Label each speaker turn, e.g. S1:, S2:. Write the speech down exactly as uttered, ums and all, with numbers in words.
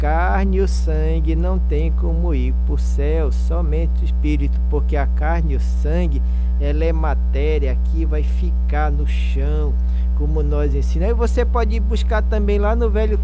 S1: carne e o sangue não tem como ir para o céu, somente o espírito, porque a carne e o sangue, ela é matéria que vai ficar no chão, como nós ensinamos. E você pode ir buscar também lá no Velho